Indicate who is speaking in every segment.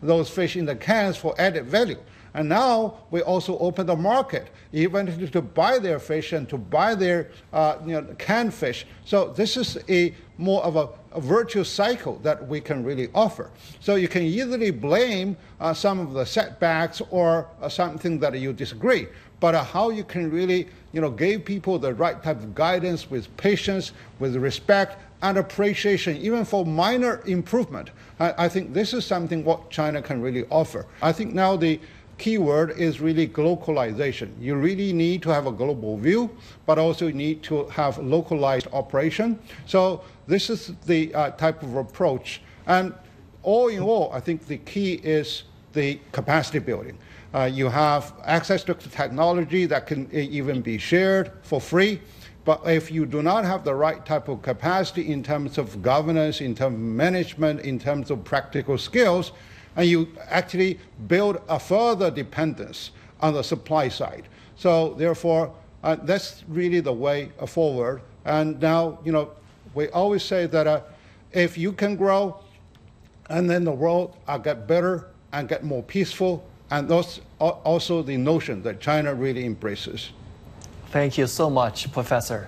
Speaker 1: those fish in the cans for added value. And now we also open the market, even to buy their fish and to buy their canned fish. So this is more of a virtuous cycle that we can really offer. So you can easily blame some of the setbacks or something that you disagree, but how you can really give people the right type of guidance with patience, with respect, and appreciation, even for minor improvement. I think this is something what China can really offer. I think now the key word is really globalization. You really need to have a global view, but also you need to have localized operation. So this is the type of approach. And all in all, I think the key is the capacity building. You have access to technology that can even be shared for free. But if you do not have the right type of capacity in terms of governance, in terms of management, in terms of practical skills, and you actually build a further dependence on the supply side. So therefore, that's really the way forward. And now, we always say that if you can grow, and then the world will get better and get more peaceful, and that's also the notion that China really embraces.
Speaker 2: Thank you so much, Professor.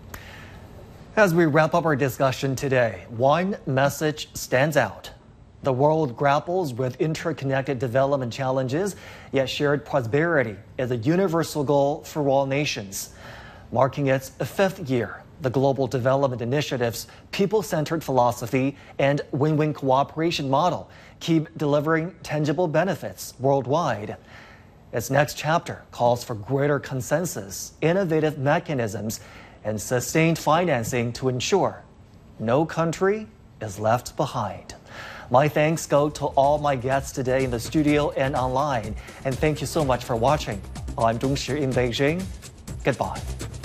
Speaker 2: As we wrap up our discussion today, one message stands out. The world grapples with interconnected development challenges, yet shared prosperity is a universal goal for all nations. Marking its 5th year, the Global Development Initiative's people-centered philosophy and win-win cooperation model keep delivering tangible benefits worldwide. Its next chapter calls for greater consensus, innovative mechanisms, and sustained financing to ensure no country is left behind. My thanks go to all my guests today in the studio and online. And thank you so much for watching. I'm Dong Shi in Beijing. Goodbye.